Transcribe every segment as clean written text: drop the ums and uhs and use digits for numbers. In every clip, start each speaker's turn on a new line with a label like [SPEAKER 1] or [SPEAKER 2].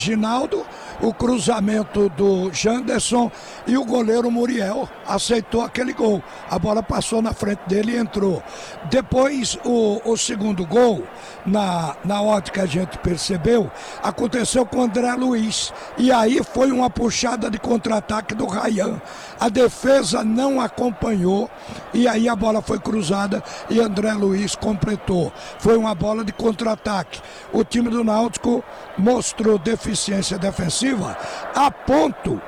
[SPEAKER 1] Ginaldo, o cruzamento do Janderson e o goleiro Muriel aceitou aquele gol. A bola passou na frente dele e entrou. Depois o segundo gol, na hora que a gente percebeu, aconteceu com o André Luiz. E aí foi uma puxada de contra-ataque do Ryan. A defesa não acompanhou e aí a bola foi cruzada e André Luiz completou. Foi uma bola de contra-ataque. O time do Náutico mostrou deficiência defensiva a ponto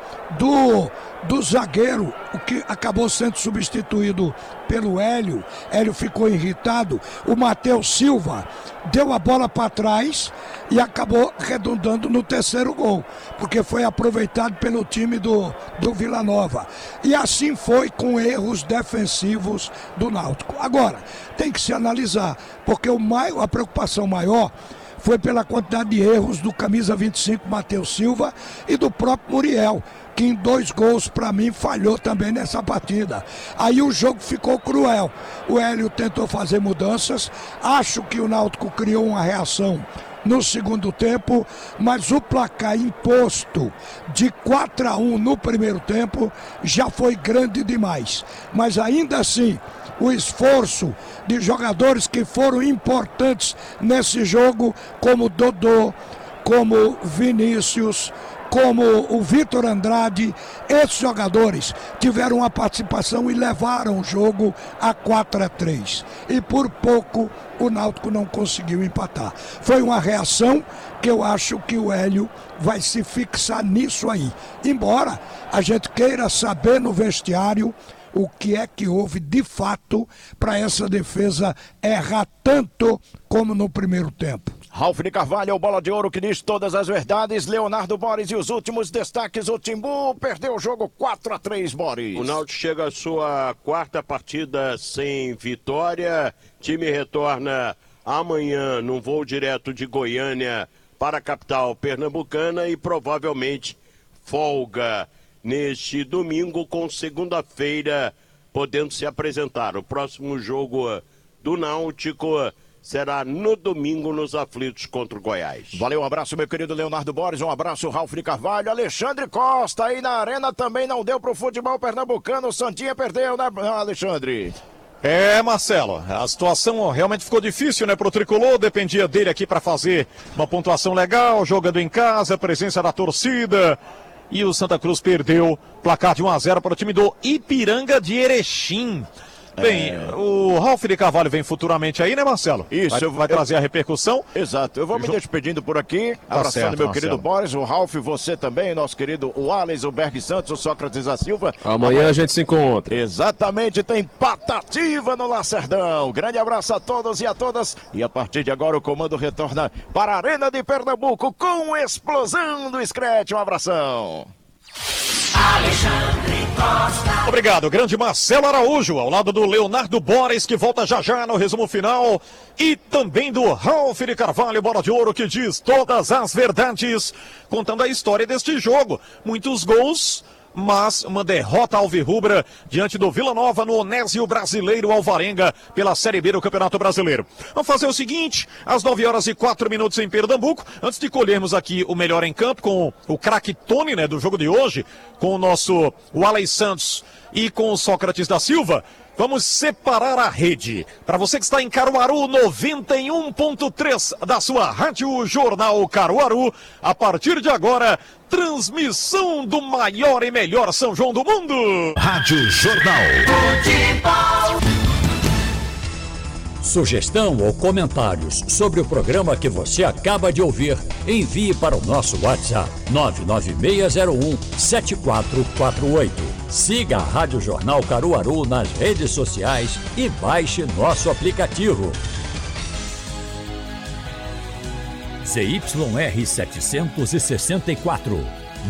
[SPEAKER 1] do zagueiro, o que acabou sendo substituído pelo Hélio. Hélio ficou irritado. O Matheus Silva deu a bola para trás e acabou redundando no terceiro gol, porque foi aproveitado pelo time do Vila Nova. E assim foi com erros defensivos do Náutico. Agora, tem que se analisar, porque a preocupação maior foi pela quantidade de erros do camisa 25, Matheus Silva, e do próprio Muriel, que em 2 gols, para mim, falhou também nessa partida. Aí o jogo ficou cruel. O Hélio tentou fazer mudanças, acho que o Náutico criou uma reação no segundo tempo, mas o placar imposto de 4-1 no primeiro tempo já foi grande demais. Mas ainda assim, o esforço de jogadores que foram importantes nesse jogo, como Dodô, como Vinícius, como o Vitor Andrade, esses jogadores tiveram uma participação e levaram o jogo a 4-3. E por pouco o Náutico não conseguiu empatar. Foi uma reação que eu acho que o Hélio vai se fixar nisso aí. Embora a gente queira saber no vestiário o que é que houve de fato para essa defesa errar tanto como no primeiro tempo.
[SPEAKER 2] Ralf de Carvalho, o bola de ouro que diz todas as verdades. Leonardo Boris e os últimos destaques. O Timbu perdeu o jogo 4-3, Boris.
[SPEAKER 3] O Náutico chega à sua 4ª partida sem vitória. Time retorna amanhã num voo direto de Goiânia para a capital pernambucana e provavelmente folga neste domingo, com segunda-feira podendo se apresentar. O próximo jogo do Náutico será no domingo nos aflitos contra o Goiás.
[SPEAKER 2] Valeu, um abraço, meu querido Leonardo Boris, um abraço, Ralf de Carvalho. Alexandre Costa aí na arena também não deu pro futebol pernambucano. O Santinha perdeu, né, Alexandre?
[SPEAKER 4] Marcelo, a situação realmente ficou difícil, né, pro Tricolor, dependia dele aqui para fazer uma pontuação legal, jogando em casa, presença da torcida. E o Santa Cruz perdeu placar de 1-0 para o time do Ipiranga de Erechim. Bem, o Ralf de Carvalho vem futuramente aí, né, Marcelo?
[SPEAKER 2] Isso.
[SPEAKER 4] Vai trazer a repercussão.
[SPEAKER 2] Exato. Eu vou me despedindo por aqui, abraçando
[SPEAKER 4] certo,
[SPEAKER 2] meu
[SPEAKER 4] Marcelo.
[SPEAKER 2] querido Boris, o Ralf, você também, nosso querido o Alex, o Berg Santos, o Sócrates da Silva.
[SPEAKER 5] Amanhã a gente se encontra.
[SPEAKER 2] Exatamente, tem Patativa no Lacerdão. Grande abraço a todos e a todas. E a partir de agora o comando retorna para a Arena de Pernambuco com explosão do Scratch. Um abração.
[SPEAKER 6] Alexandre Costa.
[SPEAKER 4] Obrigado, grande Marcelo Araújo, ao lado do Leonardo Boris, que volta já já no resumo final, e também do Ralf de Carvalho, bola de ouro, que diz todas as verdades, contando a história deste jogo. Muitos gols, mas uma derrota alvirrubra diante do Vila Nova no Onésio Brasileiro Alvarenga pela Série B do Campeonato Brasileiro. Vamos fazer o seguinte, às 9h04 em Pernambuco, antes de colhermos aqui o melhor em campo com o craque Tony, né, do jogo de hoje, com o Alex Santos e com o Sócrates da Silva, vamos separar a rede. Para você que está em Caruaru, 91.3 da sua Rádio Jornal Caruaru. A partir de agora, transmissão do maior e melhor São João do mundo.
[SPEAKER 7] Rádio Jornal.
[SPEAKER 6] Futebol.
[SPEAKER 8] Sugestão ou comentários sobre o programa que você acaba de ouvir, envie para o nosso WhatsApp 99601-7448. Siga a Rádio Jornal Caruaru nas redes sociais e baixe nosso aplicativo. ZYR 764,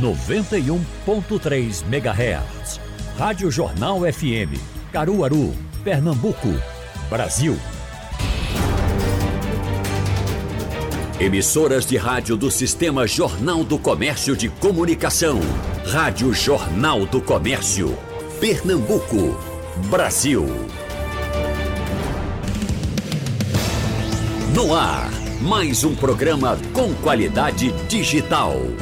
[SPEAKER 8] 91.3 MHz. Rádio Jornal FM, Caruaru, Pernambuco, Brasil.
[SPEAKER 9] Emissoras de rádio do Sistema Jornal do Comércio de Comunicação. Rádio Jornal do Comércio. Pernambuco, Brasil. No ar, Mais um programa com qualidade digital.